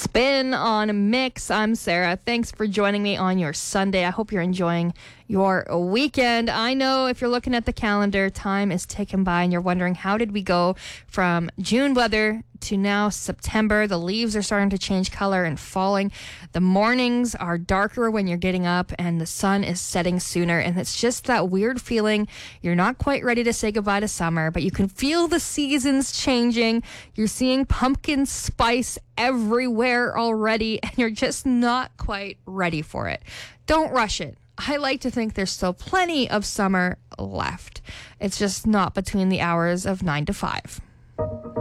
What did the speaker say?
Spin on Mix. I'm Sarah. Thanks for joining me on your Sunday. I hope you're enjoying your weekend. I know if you're looking at the calendar, time is ticking by and you're wondering, how did we go from June weather to now September? The leaves are starting to change color and falling. The mornings are darker when you're getting up and the sun is setting sooner. And it's just that weird feeling. You're not quite ready to say goodbye to summer, but you can feel the seasons changing. You're seeing pumpkin spice everywhere already, and you're just not quite ready for it. Don't rush it. I like to think there's still plenty of summer left. It's just not between the hours of 9 to 5.